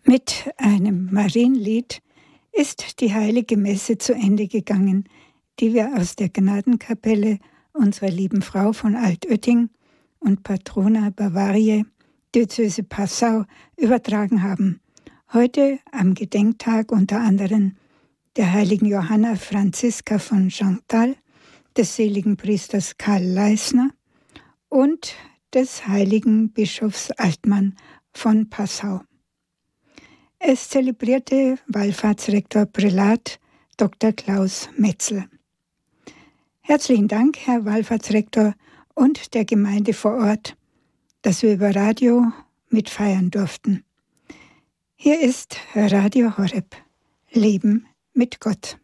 Mit einem Marienlied ist die heilige Messe zu Ende gegangen, die wir aus der Gnadenkapelle unserer lieben Frau von Altötting und Patrona Bavariae, Diözese Passau, übertragen haben. Heute am Gedenktag unter anderem der heiligen Johanna Franziska von Chantal, des seligen Priesters Karl Leisner und des heiligen Bischofs Altmann von Passau. Es zelebrierte Wallfahrtsrektor Prälat Dr. Klaus Metzel. Herzlichen Dank, Herr Wallfahrtsrektor und der Gemeinde vor Ort, dass wir über Radio mitfeiern durften. Hier ist Radio Horeb, Leben mit Gott.